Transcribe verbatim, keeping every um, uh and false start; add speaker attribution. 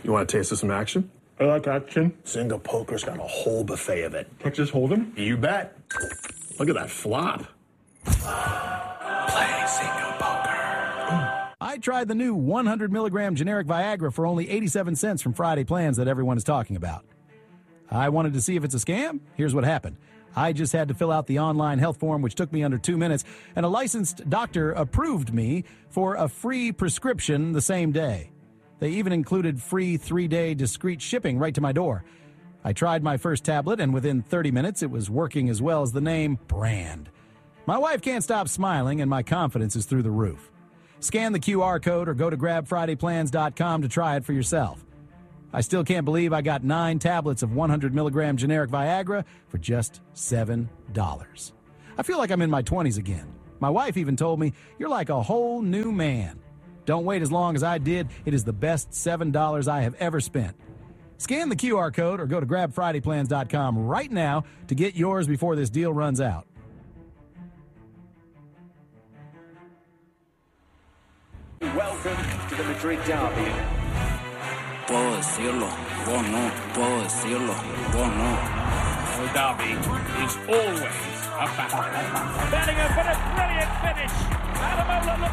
Speaker 1: You want a taste of some action?
Speaker 2: I like action.
Speaker 1: Zynga Poker's got a whole buffet of it.
Speaker 2: Texas Hold'em?
Speaker 1: You bet. Look at that flop. Play Zynga Poker.
Speaker 3: I tried the new one hundred milligram generic Viagra for only eighty-seven cents from Friday Plans that everyone is talking about. I wanted to see if it's a scam. Here's what happened. I just had to fill out the online health form, which took me under two minutes, and a licensed doctor approved me for a free prescription the same day. They even included free three-day discreet shipping right to my door. I tried my first tablet, and within thirty minutes, it was working as well as the name brand. My wife can't stop smiling, and my confidence is through the roof. Scan the Q R code or go to grab friday plans dot com to try it for yourself. I still can't believe I got nine tablets of one hundred milligram generic Viagra for just seven dollars. I feel like I'm in my twenties again. My wife even told me, "You're like a whole new man." Don't wait as long as I did. It is the best seven dollars I have ever spent. Scan the Q R code or go to grab friday plans dot com right now to get yours before this deal runs out.
Speaker 4: Welcome to the Madrid Derby.
Speaker 5: Puedo decirlo, vos no, puedo decirlo, vos no.
Speaker 4: The Derby is always a battle. Bellingham for a brilliant finish. Adamola